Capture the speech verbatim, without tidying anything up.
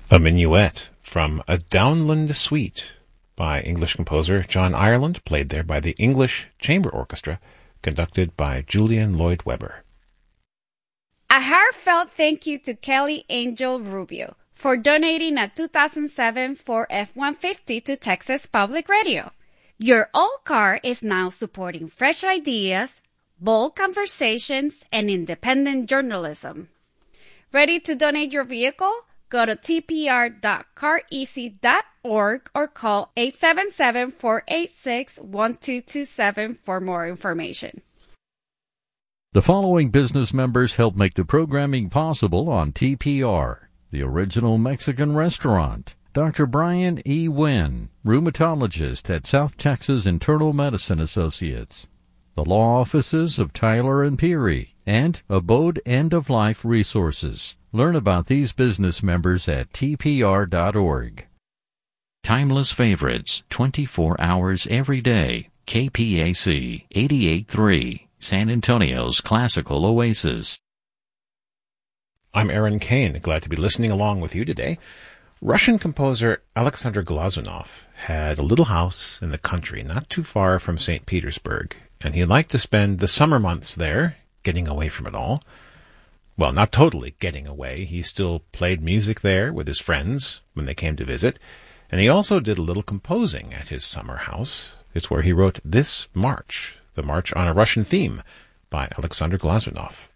A Minuet from A Downland Suite by English composer John Ireland, played there by the English Chamber Orchestra, conducted by Julian Lloyd Webber. A heartfelt thank you to Kelly Angel Rubio for donating a two thousand seven Ford F one fifty to Texas Public Radio. Your old car is now supporting fresh ideas, bold conversations, and independent journalism. Ready to donate your vehicle? Go to t p r dot car easy dot org or call eight seven seven, four eight six, one two two seven for more information. The following business members help make the programming possible on T P R. The Original Mexican Restaurant, Doctor Brian E. Wynn, rheumatologist at South Texas Internal Medicine Associates. The law offices of Tyler and Peary, and Abode End of Life Resources. Learn about these business members at t p r dot org. Timeless favorites, twenty-four hours every day. K P A C eighty-eight point three, San Antonio's classical oasis. I'm Aaron Kane, glad to be listening along with you today. Russian composer Alexander Glazunov had a little house in the country not too far from Saint Petersburg, and he liked to spend the summer months there, getting away from it all. Well, not totally getting away. He still played music there with his friends when they came to visit, and he also did a little composing at his summer house. It's where he wrote this march, the March on a Russian Theme, by Alexander Glazunov.